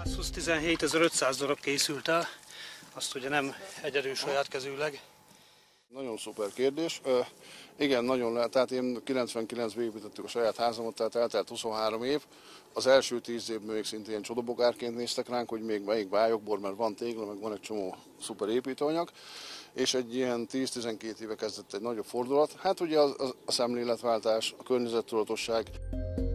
117.500 darab készült el, azt ugye nem egyedül saját kezűleg. Nagyon szuper kérdés. Igen, nagyon lehet. Tehát én 99-ben építettük a saját házamat, tehát eltelt 23 év. Az első 10 évben még szintén ilyen csodabogárként néztek ránk, hogy még melyik bájokból, mert van tégla, meg van egy csomó szuper építőanyag. És egy ilyen 10-12 éve kezdett egy nagyobb fordulat. Hát ugye a szemléletváltás, a környezettudatosság.